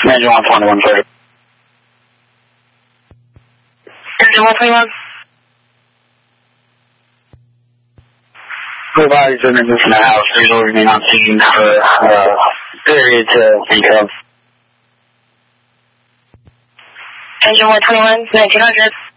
Engine 121, sorry. Engine 121. Everybody's in the house. There's remain on scene for period to think of. Engine 121, 1900.